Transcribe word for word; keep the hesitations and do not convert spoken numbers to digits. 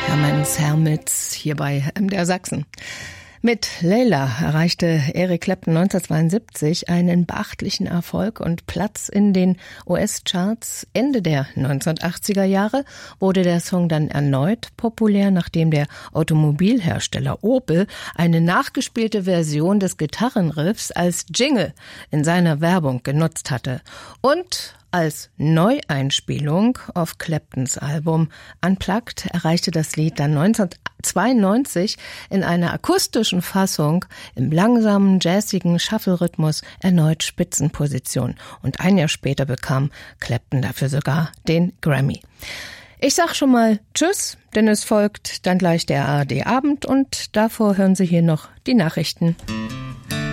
Hermanns Hermits hier bei M D R Sachsen. Mit Layla erreichte Eric Clapton neunzehnhundertzweiundsiebzig einen beachtlichen Erfolg und Platz in den U S-Charts. Ende der neunzehnhundertachtziger Jahre wurde der Song dann erneut populär, nachdem der Automobilhersteller Opel eine nachgespielte Version des Gitarrenriffs als Jingle in seiner Werbung genutzt hatte. Und als Neueinspielung auf Claptons Album Unplugged erreichte das Lied dann neunzehnhundertzweiundneunzig in einer akustischen Fassung im langsamen, jazzigen Shuffle-Rhythmus erneut Spitzenposition. Und ein Jahr später bekam Clapton dafür sogar den Grammy. Ich sag schon mal Tschüss, denn es folgt dann gleich der A R D-Abend und davor hören Sie hier noch die Nachrichten.